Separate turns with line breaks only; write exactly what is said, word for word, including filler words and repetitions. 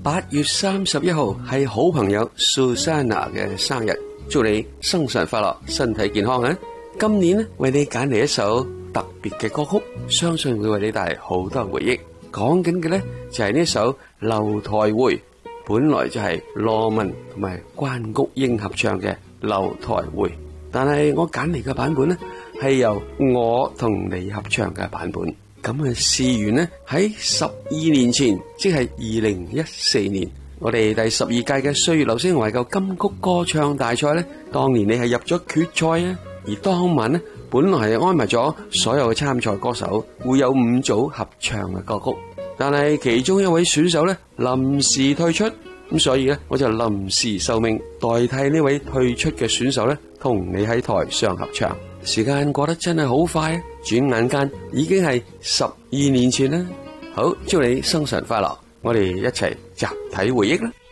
八月三十一號係好朋友 Susanna 嘅生日，祝你生辰快樂，身體健康啊！今年呢，為你揀嚟一首特別嘅歌曲，相信會為你帶嚟好多回憶。講緊嘅呢就係呢首《樓台會》，本來就係羅文同埋關菊英合唱嘅《樓台會》，但係我揀嚟嘅版本呢係由我同你合唱嘅版本。咁啊，事緣呢喺十二年前，即係二零一四年，我哋第十二屆嘅歲月流星懷舊金曲歌唱大賽呢，當年你係入咗決賽啊，而當晚呢，本來係安排咗所有嘅參賽歌手會有五組合唱嘅歌曲，但係其中一位選手呢臨時退出，咁所以呢我就臨時受命代替呢位退出嘅選手呢，同你喺台上合唱。時間過得真係好快啊！轉眼間已經係十二年前啦。好，祝你生辰快樂，我哋一齊集體回憶啦！